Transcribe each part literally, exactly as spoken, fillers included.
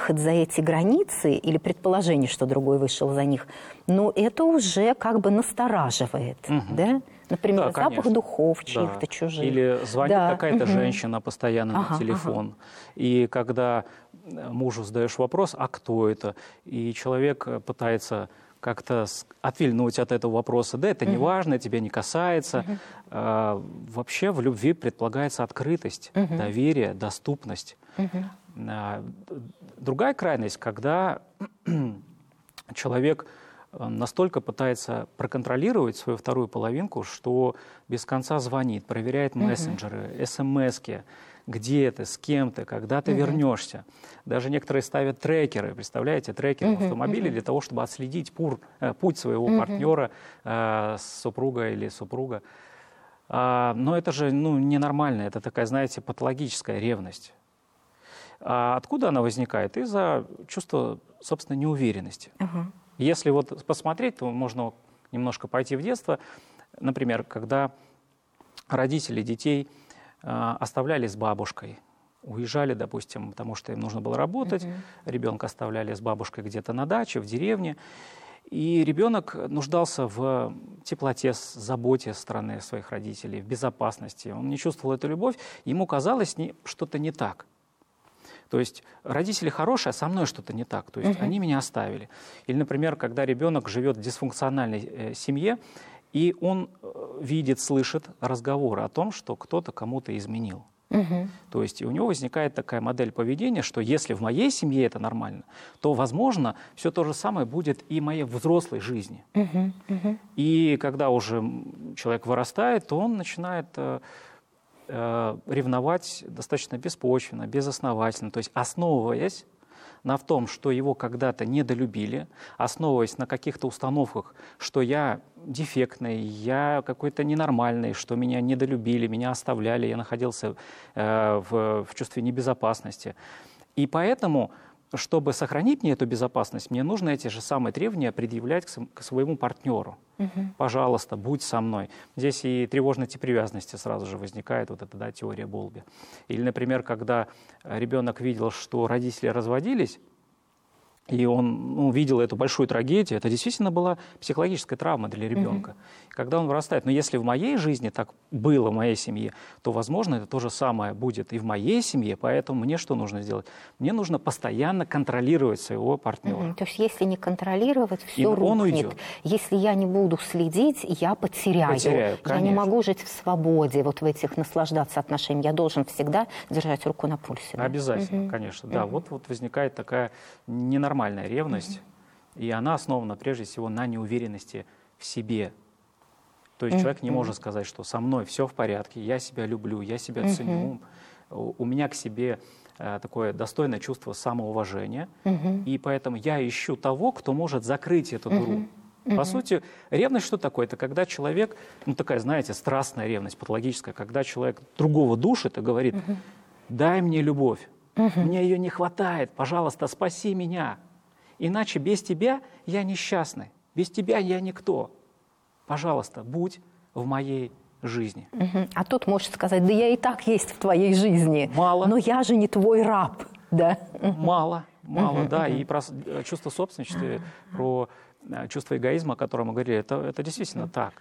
выход за эти границы или предположение, что другой вышел за них, ну, это уже как бы настораживает, угу. да? Например, да, запах духов чьих-то да. чужих. Или звонит да. какая-то угу. женщина постоянно ага, на телефон. Ага. И когда мужу задаешь вопрос, а кто это? И человек пытается как-то отвильнуть от этого вопроса. Да, это угу. не важно, тебя не касается. Угу. А, вообще в любви предполагается открытость, угу. доверие, доступность. Угу. А, другая крайность, когда человек настолько пытается проконтролировать свою вторую половинку, что без конца звонит, проверяет мессенджеры, uh-huh. смски, где ты, с кем ты, когда ты uh-huh. вернешься. Даже некоторые ставят трекеры, представляете, трекеры uh-huh. в автомобиле uh-huh. для того, чтобы отследить пур, э, путь своего uh-huh. партнера, э, супруга или супруга. А, но это же ну, ненормально, это такая, знаете, патологическая ревность. А откуда она возникает? Из-за чувства собственной неуверенности. Uh-huh. Если вот посмотреть, то можно немножко пойти в детство. Например, когда родители детей э, оставляли с бабушкой, уезжали, допустим, потому что им нужно было работать, uh-huh. ребенка оставляли с бабушкой где-то на даче, в деревне, и ребенок нуждался в теплоте, заботе со стороны своих родителей, в безопасности. Он не чувствовал эту любовь, ему казалось не, что-то не так. То есть родители хорошие, а со мной что-то не так. То есть uh-huh. они меня оставили. Или, например, когда ребенок живет в дисфункциональной э, семье, и он э, видит, слышит разговоры о том, что кто-то кому-то изменил. Uh-huh. То есть и у него возникает такая модель поведения, что если в моей семье это нормально, то, возможно, все то же самое будет и в моей взрослой жизни. Uh-huh. Uh-huh. И когда уже человек вырастает, то он начинает... Э, ревновать достаточно беспочвенно, безосновательно, то есть основываясь на том, что его когда-то недолюбили, основываясь на каких-то установках, что я дефектный, я какой-то ненормальный, что меня недолюбили, меня оставляли, я находился э, в, в чувстве небезопасности. И поэтому, чтобы сохранить мне эту безопасность, мне нужно эти же самые требования предъявлять к, к своему партнеру. Угу. Пожалуйста, будь со мной. Здесь и тревожный тип привязанности сразу же возникает, вот эта да, теория Болби. Или, например, когда ребенок видел, что родители разводились, и он ну, видел эту большую трагедию, это действительно была психологическая травма для ребенка. Mm-hmm. Когда он вырастает, но если в моей жизни так было, в моей семье, то, возможно, это то же самое будет и в моей семье, поэтому мне что нужно сделать? Мне нужно постоянно контролировать своего партнера. Mm-hmm. То есть если не контролировать, все рухнет. Если я не буду следить, я потеряю. потеряю я не могу жить в свободе, вот в этих наслаждаться отношениями. Я должен всегда держать руку на пульсе. Обязательно, mm-hmm. конечно. Да, mm-hmm. вот, вот возникает такая ненормальная нормальная ревность, mm-hmm. и она основана прежде всего на неуверенности в себе. То есть mm-hmm. человек не может сказать, что со мной все в порядке, я себя люблю, я себя mm-hmm. ценю, у меня к себе э, такое достойное чувство самоуважения, mm-hmm. и поэтому я ищу того, кто может закрыть эту дыру. Mm-hmm. Mm-hmm. По сути, ревность что такое? Это когда человек, ну такая, знаете, страстная ревность, патологическая, когда человек другого душит и говорит, mm-hmm. дай мне любовь. Угу. Мне ее не хватает, пожалуйста, спаси меня. Иначе без тебя я несчастный, без тебя я никто. Пожалуйста, будь в моей жизни. Угу. А тут может сказать, да я и так есть в твоей жизни. Мало. Но я же не твой раб. Да? Мало, мало, угу. да. Угу. И про чувство собственности, угу. про чувство эгоизма, о котором мы говорили, это, это действительно угу. так.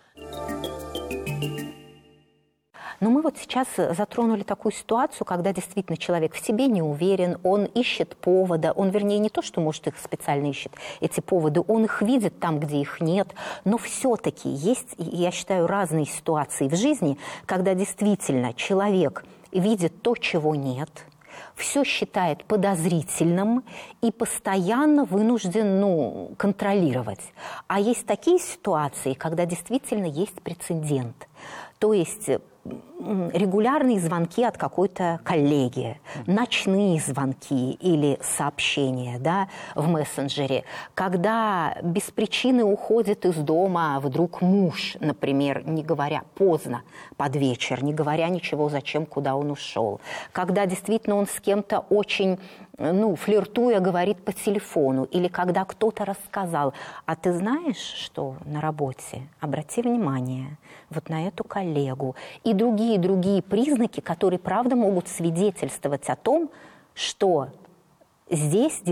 Но мы вот сейчас затронули такую ситуацию, когда действительно человек в себе не уверен, он ищет повода, он, вернее, не то, что, может, их специально ищет, эти поводы, он их видит там, где их нет, но все-таки есть, я считаю, разные ситуации в жизни, когда действительно человек видит то, чего нет, все считает подозрительным и постоянно вынужден, ну, контролировать. А есть такие ситуации, когда действительно есть прецедент, то есть регулярные звонки от какой-то коллеги, ночные звонки или сообщения, да, в мессенджере, когда без причины уходит из дома вдруг муж, например, не говоря поздно, под вечер, не говоря ничего, зачем, куда он ушел, когда действительно он с кем-то очень, ну, флиртуя, говорит по телефону, или когда кто-то рассказал, а ты знаешь, что на работе, обрати внимание вот на эту коллегу, и другие-другие признаки, которые, правда, могут свидетельствовать о том, что здесь